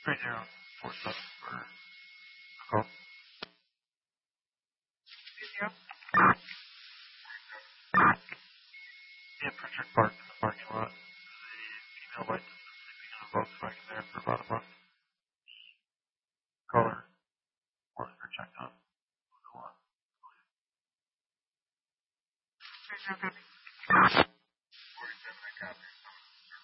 3047 for a call. Zero. Yeah, Pritchard Park in the parking lot. The female license is sleeping in a Volkswagen there for about a month. Call her. Or for check on. Zero.